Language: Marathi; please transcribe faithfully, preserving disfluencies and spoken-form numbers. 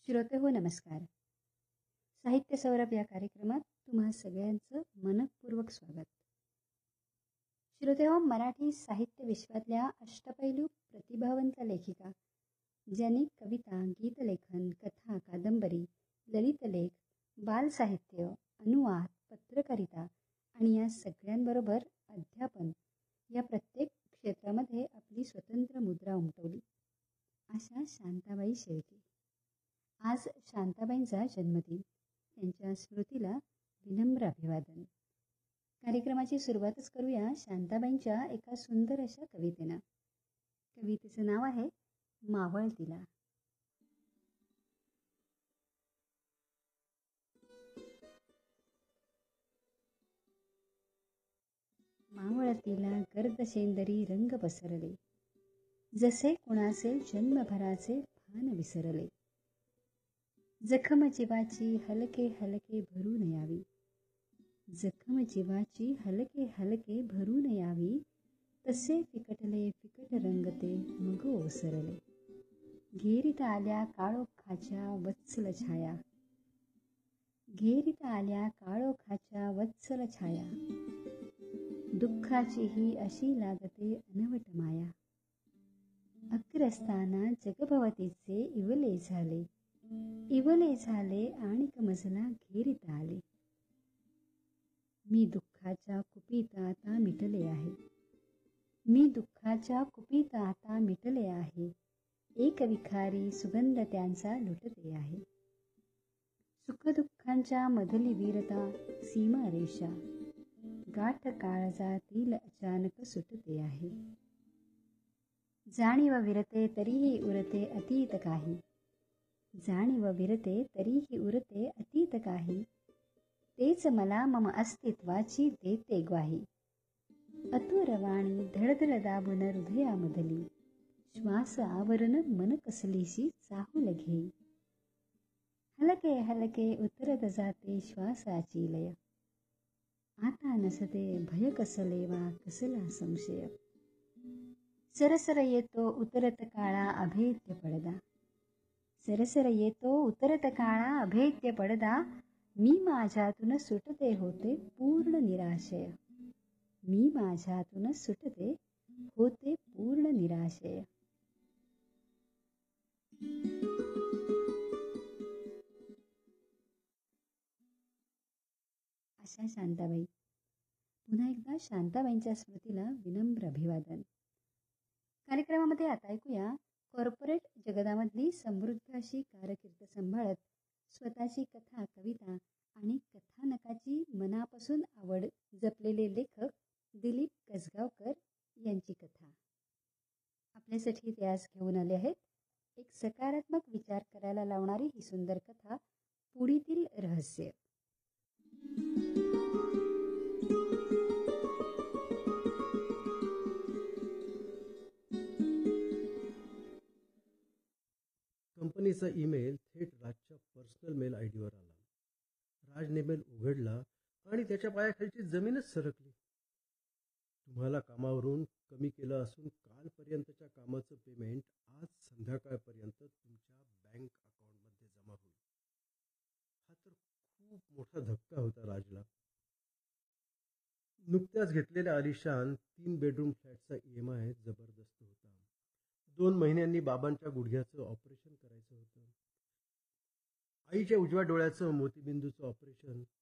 श्रोते हो नमस्कार. साहित्य सौरभ या कार्यक्रमात तुम्हा सगळ्यांचं मनपूर्वक स्वागत. श्रोते हो, मराठी साहित्य विश्वातल्या अष्टपैलू प्रतिभावंत लेखिका ज्यांनी कविता, गीतलेखन, कथा, कादंबरी, ललितलेख, बालसाहित्य, अनुवाद, पत्रकारिता आणि या सगळ्यांबरोबर अध्यापन या प्रत्येक क्षेत्रामध्ये आपली स्वतंत्र मुद्रा उमटवली अशा शांताबाई शेळके. आज शांताबाईंचा जन्मदिन. त्यांच्या स्मृतीला विनम्र अभिवादन. कार्यक्रमाची सुरुवातच करूया शांताबाईंच्या एका सुंदर अशा कवितेनं. कवितेचं नाव आहे मावळतीला. मावळतीला गर्द शेंदरी रंग पसरले, जसे कुणाचे जन्मभराचे भान विसरले. जखम जीवाची हलके हलके भरून यावी, जखम जीवाची हलके हलके भरून यावी, तसे फिकटले फिकट रंगते मग ओसरले. घेरीत आल्या काळोखाच्या वत्सल छाया, घेरीत आल्या काळोखाच्या वत्सल छाया, दुःखाची ही अशी लागते अनवट माया. अग्रस्थाना जगभवतीचे इवले झाले, इवले झाले आणिक मजला घेरीत आले. मी दुःखाच्या कुपीत आता मिटले आहे, मी दुःखाच्या कुपीत आता मिटले आहे. एक विखारी सुगंध त्यांचा लुटते आहे. सुखदुःखांच्या मधली वीरता सीमा रेषा, गाठ काळजातील अचानक सुटते आहे. जाणीव विरते तरीही उरते अतीत काही, जाणीव विरते तरीही उरते अतीत काही. तेच मला मम अस्तित्वाची देते ग्वाही. अतुरवाणी धडधड दाबून हृदयामधली, श्वास आवरण मन कसलीशी चाहूल घेई. हलके हलके उतरत जाते श्वासाची लय, आता नसते भय कसले वा कसला संशय. सरसर येतो उतरत काळा अभेद्य पडदा, सरसर येतो उतरत काळा अभेद्य पडदा. मी माझ्यातून सुटते होते पूर्ण निराशय, मी माझ्यातून सुटते होते पूर्ण निराशय. अशा शांताबाई. पुन्हा एकदा शांताबाईंच्या स्मृतीला विनम्र अभिवादन. कार्यक्रमामध्ये आता ऐकूया कॉर्पोरेट जगतामधली समृद्ध अशी कारकीर्द सांभाळत स्वतःची कथा, कविता आणि कथानकाची मनापासून आवड जपलेले लेखक दिलीप कसगावकर यांची कथा. आपल्यासाठी ते आज घेऊन आले आहेत एक सकारात्मक विचार करायला लावणारी ही सुंदर कथा, पुडीतील रहस्य. कंपनीचा ईमेल थेट राजच्या पर्सनल मेल आय डीवर आला. राजने मेल उघडला आणि त्याच्या पायाखालची जमीनच सरकली. तुम्हाला कामावरून कमी केलं असून कालपर्यंतच्या कामाचं पेमेंट आज संध्याकाळपर्यंत तुमच्या बँक अकाउंटमध्ये जमा होईल. हा तर खूप मोठा धक्का होता राजला. नुकत्याच घेतलेल्या आलिशान तीन बेडरूम फ्लॅटचा ई एम आय जबरदस्त होता. दोन महिन्यांनी बाबांच्या गुडघ्याचं ऑपरेशन करायचं होतं. आईच्या उजव्या डोळ्याचं मोतीबिंदूचं ऑपरेशन